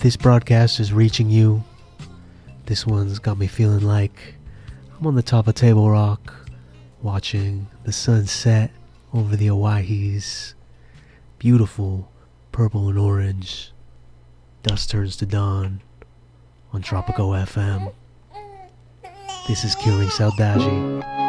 this broadcast is reaching you, this one's got me feeling like I'm on the top of Table Rock, watching the sun set over the Owyhees. Beautiful purple and orange. Dusk turns to dawn on Tropico FM. This is Curing Saldaji.